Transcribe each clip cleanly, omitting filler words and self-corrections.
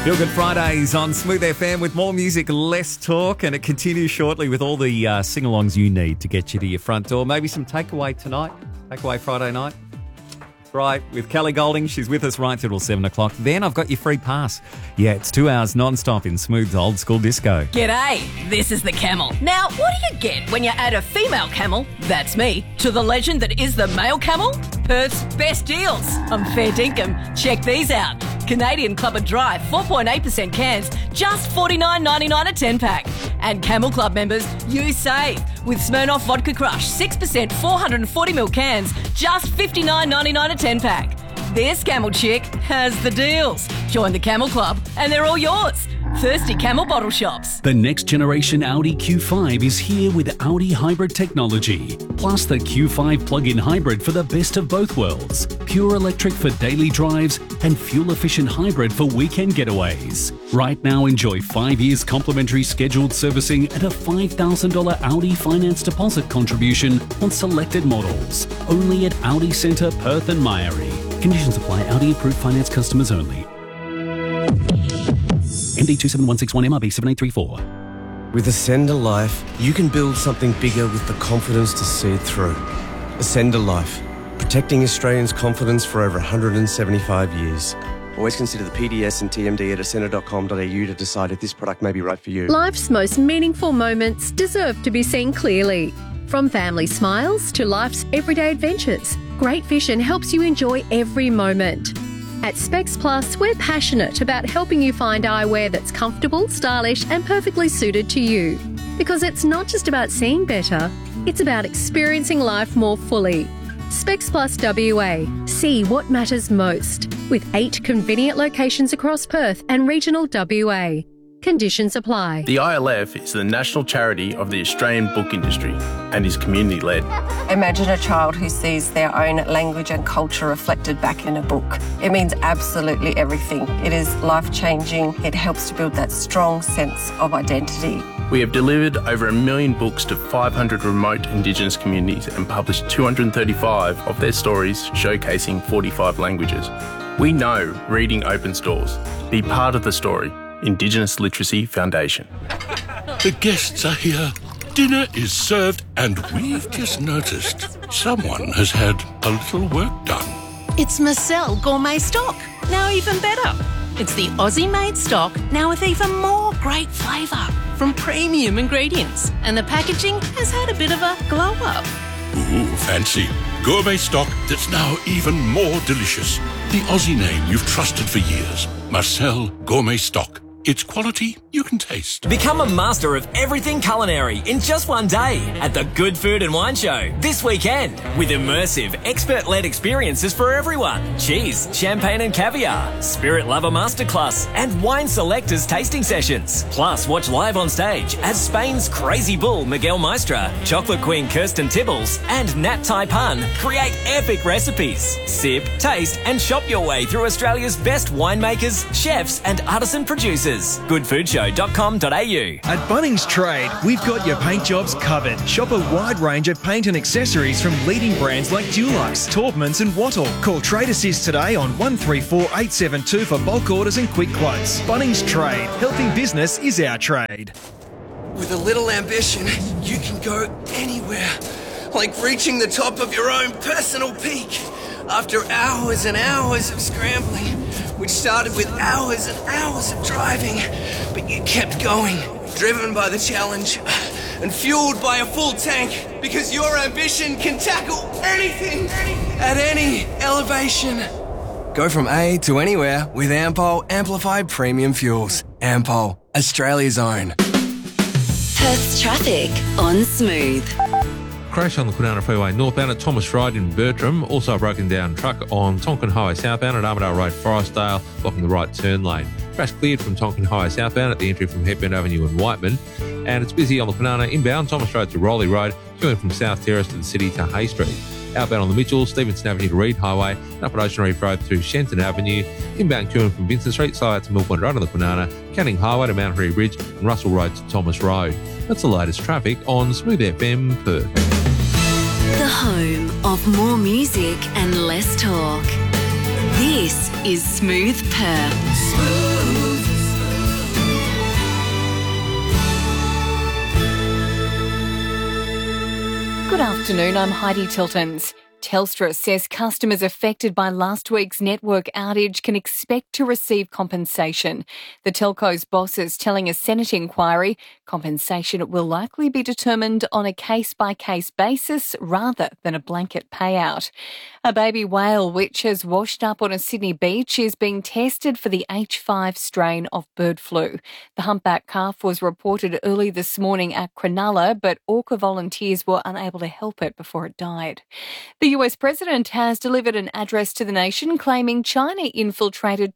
Feel Good Fridays on Smooth FM with more music, less talk, and it continues shortly with all the sing-alongs you need to get you to your front door. Maybe some takeaway tonight, takeaway Friday night. Right, with Kelly Golding. She's with us right till 7 o'clock. Then I've got your free pass. Yeah, it's 2 hours non-stop in smooth old school disco. G'day, this is the Camel. Now, what do you get when you add a female camel, that's me, to the legend that is the male camel? Perth's best deals. I'm fair dinkum. Check these out. Canadian Club of Dry, 4.8% cans, just $49.99 a 10-pack. And Camel Club members, you save with Smirnoff Vodka Crush, 6%, 440ml cans, just $59.99 a 10-pack. This Camel chick has the deals. Join the Camel Club and they're all yours. Thirsty Camel bottle shops. The next generation Audi Q5 is here with Audi hybrid technology, plus the Q5 plug-in hybrid for the best of both worlds. Pure electric for daily drives and fuel-efficient hybrid for weekend getaways. Right now, enjoy 5 years complimentary scheduled servicing and a $5,000 Audi finance deposit contribution on selected models. Only at Audi Centre, Perth and Myrie. Conditions apply. Audi approved finance customers only. MD 27161 MRB 7834. With Ascender Life, you can build something bigger with the confidence to see it through. Ascender Life, protecting Australians' confidence for over 175 years. Always consider the PDS and TMD at ascender.com.au to decide if this product may be right for you. Life's most meaningful moments deserve to be seen clearly. From family smiles to life's everyday adventures, Great Vision helps you enjoy every moment. At Specs Plus, we're passionate about helping you find eyewear that's comfortable, stylish and perfectly suited to you. Because it's not just about seeing better, it's about experiencing life more fully. Specs Plus WA. See what matters most. With 8 convenient locations across Perth and regional WA. Conditions apply. The ILF is the national charity of the Australian book industry and is community-led. Imagine a child who sees their own language and culture reflected back in a book. It means absolutely everything. It is life-changing. It helps to build that strong sense of identity. We have delivered over 1 million books to 500 remote Indigenous communities and published 235 of their stories showcasing 45 languages. We know reading opens doors. Be part of the story. Indigenous Literacy Foundation. The guests are here. Dinner is served and we've just noticed someone has had a little work done. It's Marcel Gourmet Stock, now even better. It's the Aussie-made stock, now with even more great flavour from premium ingredients. And the packaging has had a bit of a glow-up. Ooh, fancy. Gourmet stock that's now even more delicious. The Aussie name you've trusted for years. Marcel Gourmet Stock. It's quality you can taste. Become a master of everything culinary in just one day at the Good Food and Wine Show this weekend with immersive, expert-led experiences for everyone. Cheese, champagne and caviar, spirit lover masterclass and wine selectors tasting sessions. Plus, watch live on stage as Spain's crazy bull Miguel Maestra, chocolate queen Kirsten Tibbles and Nat Taipan create epic recipes. Sip, taste and shop your way through Australia's best winemakers, chefs and artisan producers. Goodfoodshow.com.au. At Bunnings Trade, we've got your paint jobs covered. Shop a wide range of paint and accessories from leading brands like Dulux, Taubmans and Wattle. Call Trade Assist today on 134 872 for bulk orders and quick quotes. Bunnings Trade. Helping business is our trade. With a little ambition, you can go anywhere. Like reaching the top of your own personal peak. After hours and hours of scrambling, which started with hours and hours of driving, but you kept going, driven by the challenge and fueled by a full tank, because your ambition can tackle anything at any elevation. Go from A to anywhere with Ampol Amplified Premium Fuels. Ampol, Australia's own. Perth's traffic on Smooth. Crash on the Kwinana Freeway northbound at Thomas Road in Bertram. Also a broken down truck on Tonkin Highway southbound at Armidale Road, Forestdale, blocking the right turn lane. Crash cleared from Tonkin Highway southbound at the entry from Hepburn Avenue and Whiteman. And it's busy on the Kwinana inbound Thomas Road to Rowley Road, queuing from South Terrace to the city to Hay Street. Outbound on the Mitchell, Stevenson Avenue to Reed Highway, and up at Ocean Reef Road through Shenton Avenue. Inbound queuing from Vincent Street, slow out to Mill Point Road on the Kwinana, Canning Highway to Mount Harry Bridge, and Russell Road to Thomas Road. That's the latest traffic on Smooth FM Perth. The home of more music and less talk. This is Smooth Perth. Smooth. afternoon. I'm Heidi Tiltons. Telstra says customers affected by last week's network outage can expect to receive compensation. The telco's boss is telling a Senate inquiry compensation will likely be determined on a case-by-case basis rather than a blanket payout. A baby whale which has washed up on a Sydney beach is being tested for the H5 strain of bird flu. The humpback calf was reported early this morning at Cronulla, but orca volunteers were unable to help it before it died. The US President has delivered an address to the nation claiming China infiltrated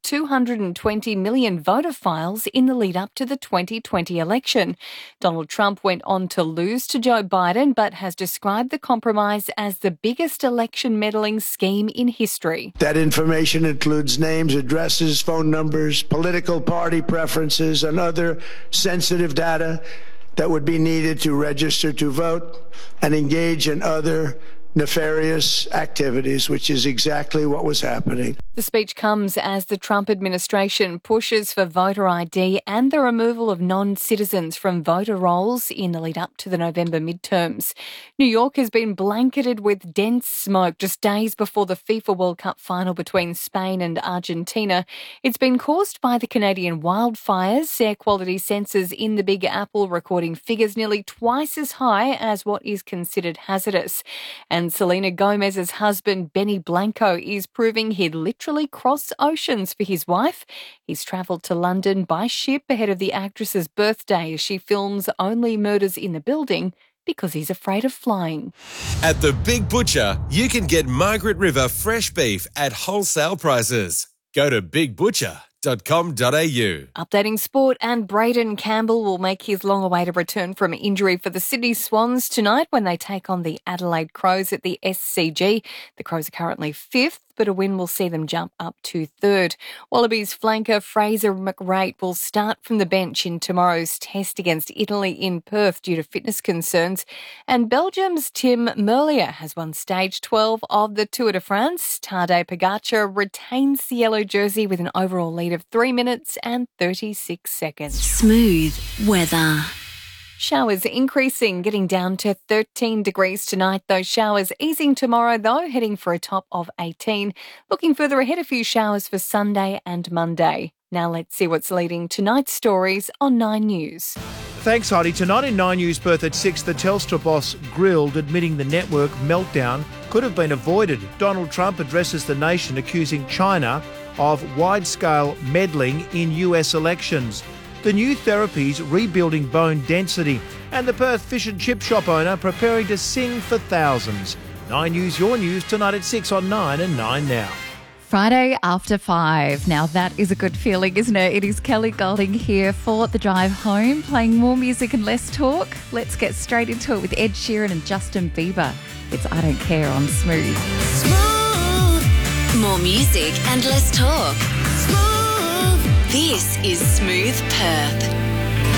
220 million voter files in the lead up to the 2020 election. Donald Trump went on to lose to Joe Biden but has described the compromise as the biggest election meddling scheme in history. That information includes names, addresses, phone numbers, political party preferences, and other sensitive data that would be needed to register to vote and engage in other nefarious activities, which is exactly what was happening. The speech comes as the Trump administration pushes for voter ID and the removal of non-citizens from voter rolls in the lead up to the November midterms. New York has been blanketed with dense smoke just days before the FIFA World Cup final between Spain and Argentina. It's been caused by the Canadian wildfires, air quality sensors in the Big Apple recording figures nearly twice as high as what is considered hazardous. And Selena Gomez's husband, Benny Blanco, is proving he'd literally cross oceans for his wife. He's travelled to London by ship ahead of the actress's birthday as she films Only Murders in the Building because he's afraid of flying. At the Big Butcher, you can get Margaret River fresh beef at wholesale prices. Go to bigbutcher.com.au. Updating sport, and Braden Campbell will make his long-awaited return from injury for the Sydney Swans tonight when they take on the Adelaide Crows at the SCG. The Crows are currently 5th, but a win will see them jump up to 3rd. Wallabies flanker Fraser McReight will start from the bench in tomorrow's test against Italy in Perth due to fitness concerns. And Belgium's Tim Merlier has won stage 12 of the Tour de France. Tadej Pogacar retains the yellow jersey with an overall lead of 3 minutes and 36 seconds. Smooth weather. Showers increasing, getting down to 13 degrees tonight. Those showers easing tomorrow, though, heading for a top of 18. Looking further ahead, a few showers for Sunday and Monday. Now let's see what's leading tonight's stories on 9 News. Thanks, Heidi. Tonight in 9 News Perth at 6, the Telstra boss grilled, admitting the network meltdown could have been avoided. Donald Trump addresses the nation accusing China of wide-scale meddling in US elections. The new therapies rebuilding bone density, and the Perth fish and chip shop owner preparing to sing for thousands. 9 News, your news, tonight at 6 on 9 and 9 Now. Friday after 5. Now that is a good feeling, isn't it? It is Kelly Golding here for The Drive Home, playing more music and less talk. Let's get straight into it with Ed Sheeran and Justin Bieber. It's I Don't Care on Smooth. Smooth. More music and less talk. Smooth. This is Smooth Perth.